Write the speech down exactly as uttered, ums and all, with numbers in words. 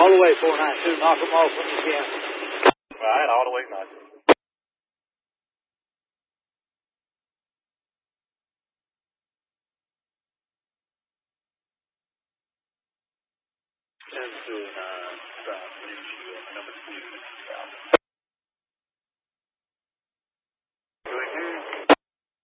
All the way, four nine two. Knock them off when you can. Right, all the way, nice. ten two nine, South Windshield, number two.